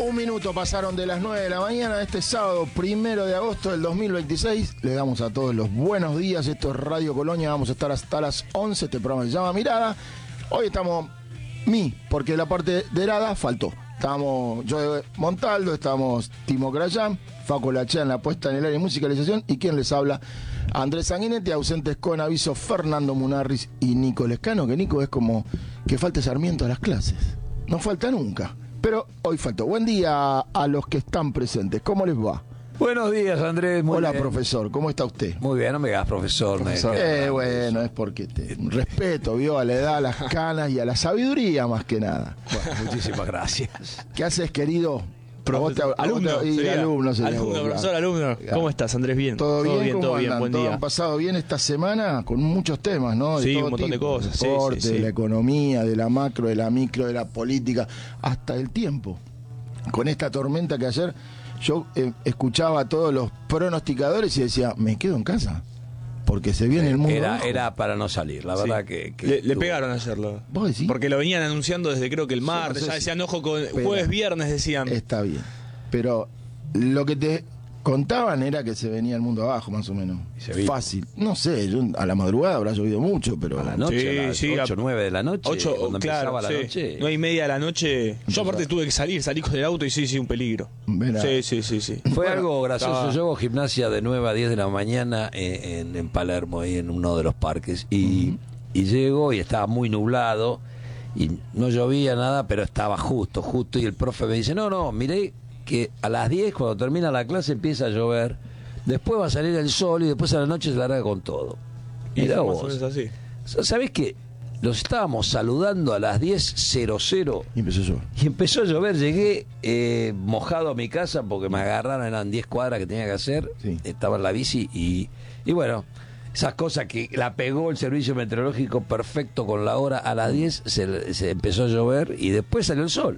Un minuto pasaron de las 9 de la mañana de este sábado 1 de agosto del 2026. Le damos a todos los buenos días. Esto es Radio Colonia. Vamos a estar hasta las 11. Este programa se llama Mirada. Hoy estamos porque la parte de Herada faltó. Estamos Joe Montaldo, estamos Timo Crayán, Faco Lachea en la puesta en el aire y musicalización. Y quien les habla, Andrés Sanguinetti. Ausentes con aviso, Fernando Munarriz y Nico Lescano. Que Nico es como que falte Sarmiento a las clases. No falta nunca. Pero hoy faltó. Buen día a los que están presentes. ¿Cómo les va? Buenos días, Andrés. Muy Hola, bien. Profesor. ¿Cómo está usted? Muy bien, no me digas profesor. Bueno, es porque respeto, vio, a la edad, a las canas y a la sabiduría más que nada. Bueno, muchísimas gracias. ¿Qué haces, querido? Alumno, profesor, alumno. ¿Cómo estás, Andrés? Bien. ¿Todo bien? Todo bien, buen día. Han pasado bien esta semana con muchos temas, ¿no? De sí, todo un montón tipo, de cosas. Deporte, Sí. de la economía, de la macro, de la micro, de la política, hasta el tiempo. Con esta tormenta que ayer yo escuchaba a todos los pronosticadores y decía, me quedo en casa, porque se viene el mundo abajo. Era para no salir, la verdad que le pegaron a hacerlo. ¿Vos decís? Porque lo venían anunciando desde creo que el martes, no sé ya si- decían ojo con Espera. jueves, viernes decían. Está bien, pero lo que te contaban era que se venía el mundo abajo, más o menos. se vino. Fácil. No sé, a la madrugada habrá llovido mucho, pero... a la noche, Sí, a las 8, 9 de la noche, 8, cuando claro, empezaba la noche. 9:30 de la noche. Yo aparte tuve que salí con el auto y sí, un peligro. Verá. Sí. Fue Bueno, algo gracioso. estaba- Yo hago gimnasia de 9 a 10 de la mañana en Palermo, ahí en uno de los parques. Y llego y estaba muy nublado y no llovía nada, pero estaba justo. Y el profe me dice, no, miré que a las 10 cuando termina la clase empieza a llover, después va a salir el sol y después a la noche se larga con todo. Y Mirá fue más o vos. menos así. ¿Sabés qué? Los estábamos saludando a las 10:00 Y empezó a llover. y empezó a llover. Llegué mojado a mi casa porque me agarraron, eran 10 cuadras que tenía que hacer. Sí. Estaba en la bici y bueno, esas cosas que la pegó el servicio meteorológico perfecto con la hora. A las 10 se empezó a llover y después salió el sol.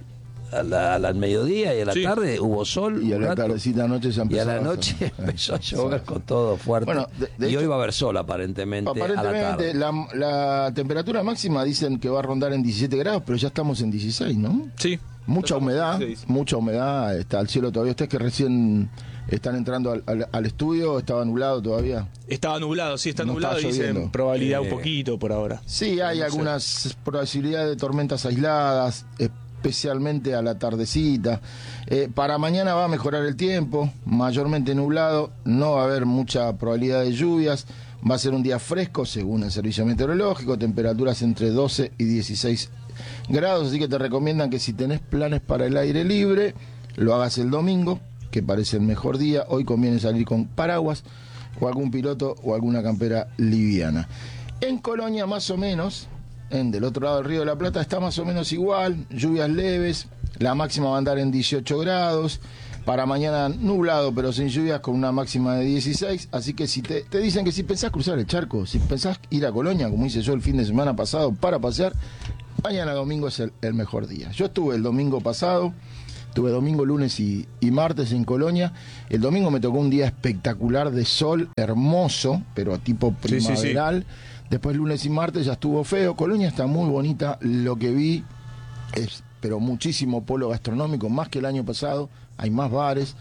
Al mediodía y a la Sí. tarde hubo sol. Y a un la rato, tardecita anoche se empezó y a la a noche hacer. empezó a llover con todo fuerte. Bueno, de y hoy hecho- va a haber sol aparentemente a la Aparentemente, tarde. la temperatura máxima dicen que va a rondar en 17 grados, pero ya estamos en 16, ¿no? Sí. Mucha humedad, 16. está al cielo todavía. Ustedes que recién están entrando al estudio, estaba nublado todavía. Estaba nublado, sí, está No nublado está y dicen lloviendo. probabilidad un poquito por ahora. Sí, hay algunas probabilidades de tormentas aisladas, especialmente a la tardecita. Para mañana va a mejorar el tiempo, mayormente nublado, no va a haber mucha probabilidad de lluvias, va a ser un día fresco según el servicio meteorológico, temperaturas entre 12 y 16 grados, así que te recomiendan que si tenés planes para el aire libre, lo hagas el domingo, que parece el mejor día. Hoy conviene salir con paraguas o algún piloto o alguna campera liviana. En Colonia más o menos, del otro lado del Río de la Plata, está más o menos igual, lluvias leves, la máxima va a andar en 18 grados, para mañana nublado pero sin lluvias con una máxima de 16, así que si te dicen que si pensás cruzar el charco, si pensás ir a Colonia, como hice yo el fin de semana pasado para pasear, mañana domingo es el mejor día. Yo estuve el domingo pasado, estuve domingo, lunes y martes en Colonia. El domingo me tocó un día espectacular de sol, hermoso, pero tipo Sí, sí, sí. primaveral. Después lunes y martes ya estuvo feo. Colonia está muy bonita, lo que vi es, pero muchísimo polo gastronómico, más que el año pasado, hay más bares.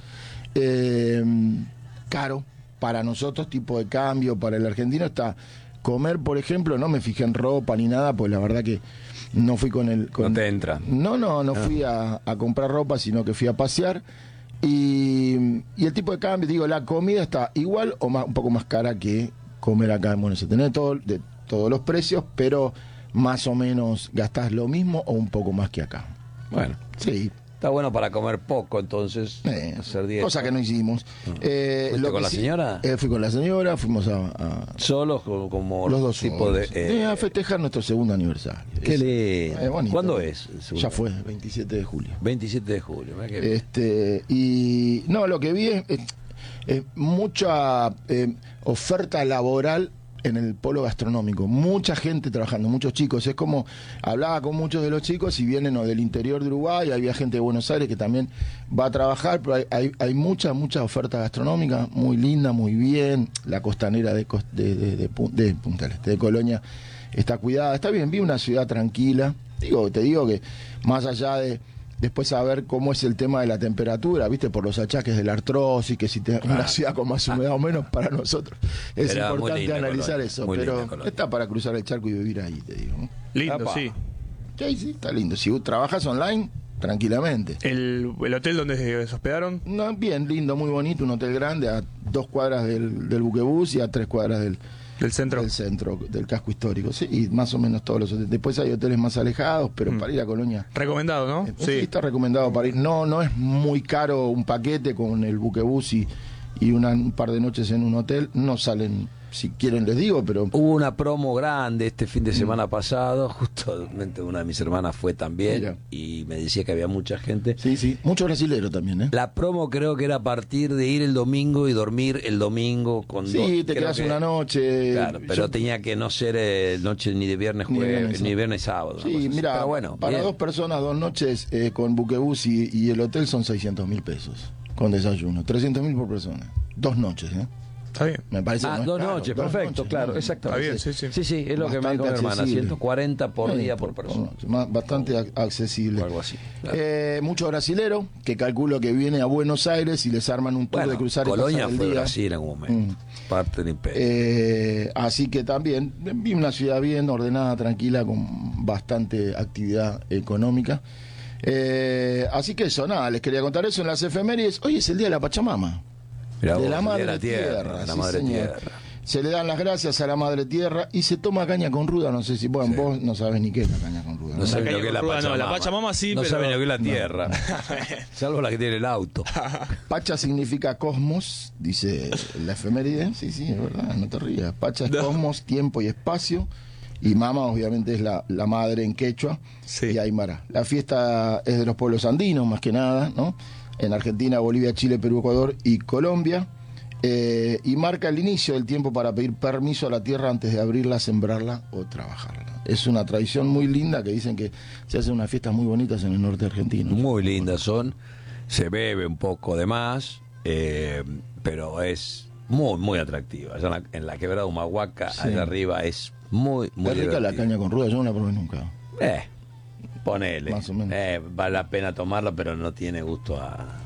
Caro, para nosotros, tipo de cambio, para el argentino está comer, por ejemplo, no me fijé en ropa ni nada, pues la verdad que no fui con el... No te entra. No fui a comprar ropa, sino que fui a pasear. Y el tipo de cambio, digo, la comida está igual o un poco más cara que comer acá en Buenos Aires. Tenés de todos los precios, pero más o menos gastás lo mismo o un poco más que acá. Bueno, Sí. está bueno para comer poco, entonces. Hacer dieta. Cosa que no hicimos. ¿Fuiste Lo con que la señora? Fui con la señora, fuimos Solos, como los dos tipo solos. de. A festejar nuestro segundo aniversario. Qué lindo. bonito. ¿Cuándo es? el segundo? Ya fue, 27 de julio. 27 de julio. mirá qué bien. Y no, lo que vi es mucha oferta laboral en el polo gastronómico, mucha gente trabajando, muchos chicos. Es como, hablaba con muchos de los chicos y vienen del interior de Uruguay, había gente de Buenos Aires que también va a trabajar, pero hay mucha oferta gastronómica, muy linda, muy bien. La costanera de Punta del Este, de Colonia, está cuidada, está bien. Vi una ciudad tranquila. Te digo que más allá de Después saber cómo es el tema de la temperatura, ¿viste? Por los achaques de la artrosis, que si una ciudad con más humedad o menos, para nosotros es importante analizar eso. Pero está para cruzar el charco y vivir ahí, te digo, ¿no? Lindo, sí. Sí, está lindo. Si trabajas online, tranquilamente. ¿El hotel donde se hospedaron? No, bien, lindo, muy bonito, un hotel grande, a 2 cuadras del buquebús y a 3 cuadras del centro del casco histórico, sí, y más o menos todos los hoteles. Después hay hoteles más alejados, pero para ir a Colonia recomendado, ¿no? Sí, está recomendado para ir. No es muy caro un paquete con el buquebús y un par de noches en un hotel. No salen, si quieren les digo, pero hubo una promo grande este fin de semana pasado, justamente una de mis hermanas fue también. Mira. Y me decía que había mucha gente. Sí, mucho brasilero también, ¿eh? La promo creo que era a partir de ir el domingo y dormir el domingo con te quedas una noche. Claro, pero tenía que no ser noche ni de viernes jueves, ni viernes sábado. Sí, mira, pero bueno, para bien. 2 personas, 2 noches con buquebús y el hotel son 600.000 pesos con desayuno, 300.000 por persona, 2 noches, ¿eh? Está bien. Me parece no 2 noches, perfecto, claro, exacto. Está bien, sí, es lo que me dijo mi hermana, 140 por día por persona. Bastante accesible. O algo así. Claro. Mucho brasilero, que calculo que viene a Buenos Aires y les arman un tour de cruzar Colonia fue Brasil en algún momento. Parte del imperio. Así que también vi una ciudad bien ordenada, tranquila, con bastante actividad económica. Así que eso, nada, les quería contar eso en las efemérides. Hoy es el día de la Pachamama. De la Madre Tierra. La Madre Tierra. Se le dan las gracias a la Madre Tierra y se toma caña con ruda. No sé si vos no sabés ni qué es la caña con ruda. No sabés lo que es la Pachamama. La Pachamama sí, no saben lo que es la tierra. Salvo la que tiene el auto. Pacha significa cosmos, dice la efeméride. Sí, es verdad, no te rías. Pacha es cosmos, tiempo y espacio. Y Mama, obviamente, es la madre en quechua y aymara. La fiesta es de los pueblos andinos, más que nada, ¿no? En Argentina, Bolivia, Chile, Perú, Ecuador y Colombia, y marca el inicio del tiempo para pedir permiso a la tierra antes de abrirla, sembrarla o trabajarla. Es una tradición muy linda que dicen que se hacen unas fiestas muy bonitas en el norte argentino. Muy lindas son, se bebe un poco de más, pero es muy, muy atractiva. Allá en la quebrada Humahuaca, allá arriba, es muy, muy es rica la caña con ruda, yo no la probé nunca. Ponele. Más o menos. Vale la pena tomarla, pero no tiene gusto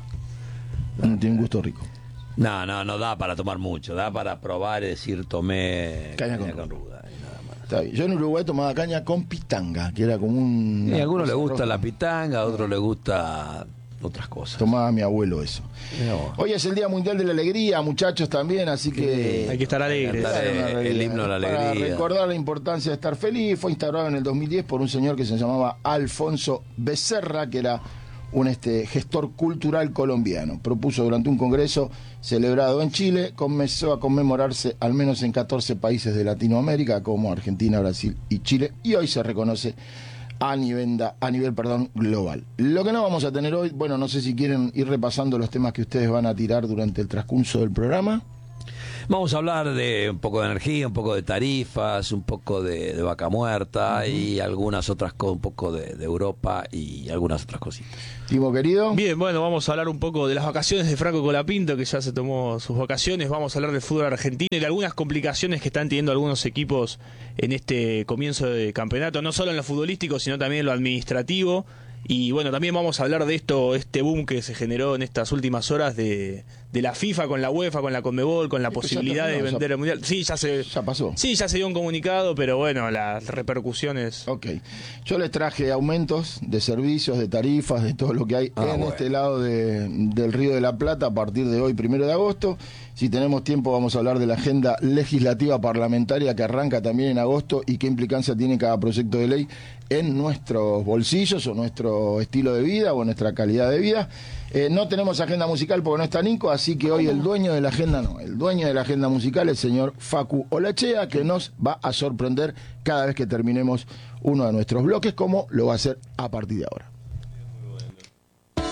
No tiene un gusto rico. No da para tomar mucho. Da para probar y decir, tomé caña con ruda. Y nada más. Está bien. Yo en Uruguay tomaba caña con pitanga, que era como un... Y a algunos les gusta la pitanga, a otros les gusta otras cosas. Tomaba mi abuelo eso. Hoy es el Día Mundial de la Alegría, muchachos, también, así que... Hay que estar alegres. El himno de la alegría. Para recordar la importancia de estar feliz, fue instaurado en el 2010 por un señor que se llamaba Alfonso Becerra, que era un gestor cultural colombiano. Propuso durante un congreso celebrado en Chile, comenzó a conmemorarse al menos en 14 países de Latinoamérica, como Argentina, Brasil y Chile, y hoy se reconoce a nivel global. Lo que no vamos a tener hoy, bueno, no sé si quieren ir repasando los temas que ustedes van a tirar durante el transcurso del programa. Vamos a hablar de un poco de energía, un poco de tarifas, un poco de vaca muerta y algunas otras cosas, un poco de Europa y algunas otras cositas. Timo, querido. Bien, bueno, vamos a hablar un poco de las vacaciones de Franco Colapinto, que ya se tomó sus vacaciones. Vamos a hablar del fútbol argentino y de algunas complicaciones que están teniendo algunos equipos en este comienzo de campeonato, no solo en lo futbolístico, sino también en lo administrativo. Y bueno, también vamos a hablar de este boom que se generó en estas últimas horas de la FIFA con la UEFA, con la Conmebol, con la posibilidad de vender el Mundial. Sí, ya pasó. Sí, ya se dio un comunicado, pero bueno, las repercusiones. Ok. Yo les traje aumentos de servicios, de tarifas, de todo lo que hay este lado del Río de la Plata a partir de hoy, 1 de agosto. Si tenemos tiempo vamos a hablar de la agenda legislativa parlamentaria que arranca también en agosto y qué implicancia tiene cada proyecto de ley en nuestros bolsillos o nuestro estilo de vida o nuestra calidad de vida. No tenemos agenda musical porque no está Nico, así que hoy el dueño de la agenda el dueño de la agenda musical, el señor Facu Olachea, que nos va a sorprender cada vez que terminemos uno de nuestros bloques, como lo va a hacer a partir de ahora.